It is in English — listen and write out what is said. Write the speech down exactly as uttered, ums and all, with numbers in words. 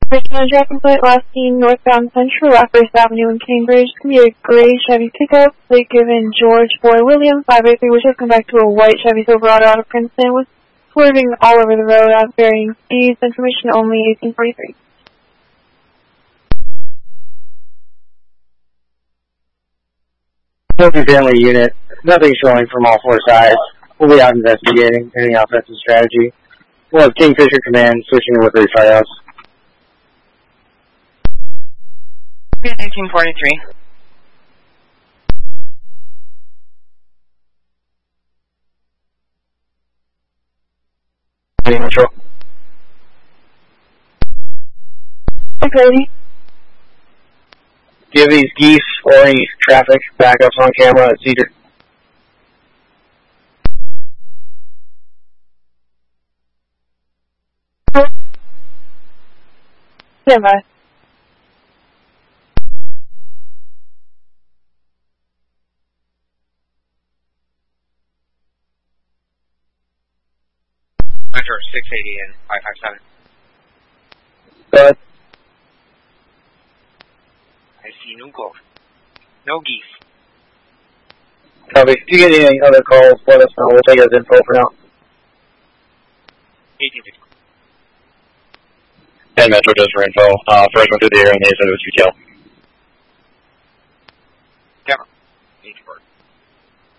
Original traffic light last seen northbound Central, Rockford Avenue in Cambridge. It's going to be a gray Chevy pickup. Plate given George Boy Williams, five eight three, which has come back to a white Chevy Silverado out of Princeton with swerving all over the road at varying speeds. Information only eighteen forty-three. Multi-family unit. Nothing showing from all four sides. We'll be out investigating any offensive strategy. We'll have Kingfisher Command switching with Reef Firehouse. eighteen forty-three. Metro. Okay. Give these geese or any traffic backups on camera at Cedar. Stand by. Metro six eighty and five five seven. Go ahead. I see no gold. No geese. Copy. If you get any other calls, let us know. We'll take it as info for now. eighteen fifty. And Metro just for info. Uh, first one through the area and they said it was U T L. Camera. eighteen forty.